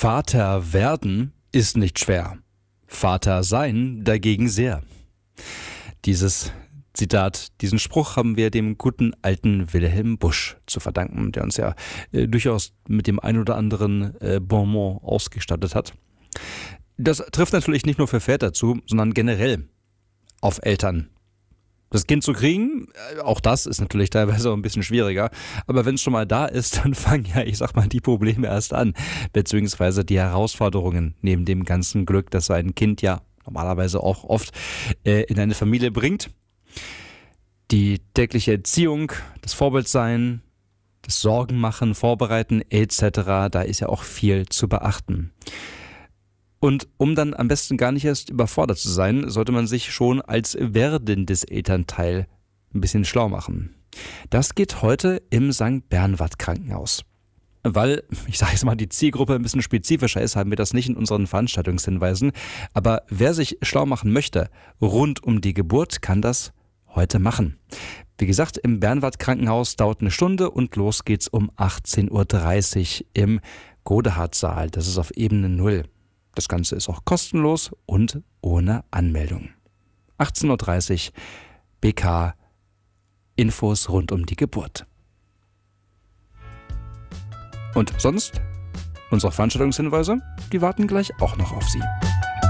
Vater werden ist nicht schwer. Vater sein dagegen sehr. Dieses Zitat, diesen Spruch haben wir dem guten alten Wilhelm Busch zu verdanken, der uns ja durchaus mit dem ein oder anderen Bonmot ausgestattet hat. Das trifft natürlich nicht nur für Väter zu, sondern generell auf Eltern. Das Kind zu kriegen, auch das ist natürlich teilweise auch ein bisschen schwieriger. Aber wenn es schon mal da ist, dann fangen ja, die Probleme erst an. Beziehungsweise die Herausforderungen neben dem ganzen Glück, das so ein Kind ja normalerweise auch oft in eine Familie bringt. Die tägliche Erziehung, das Vorbildsein, das Sorgenmachen, Vorbereiten etc., da ist ja auch viel zu beachten. Und um dann am besten gar nicht erst überfordert zu sein, sollte man sich schon als werdendes Elternteil ein bisschen schlau machen. Das geht heute im St. Bernward Krankenhaus. Weil, ich sage jetzt mal, die Zielgruppe ein bisschen spezifischer ist, haben wir das nicht in unseren Veranstaltungshinweisen. Aber wer sich schlau machen möchte rund um die Geburt, kann das heute machen. Wie gesagt, im Bernward Krankenhaus dauert eine Stunde und los geht's um 18.30 Uhr im Godehard-Saal. Das ist auf Ebene 0. Das Ganze ist auch kostenlos und ohne Anmeldung. 18.30 Uhr, BK, Infos rund um die Geburt. Und sonst, unsere Veranstaltungshinweise, die warten gleich auch noch auf Sie.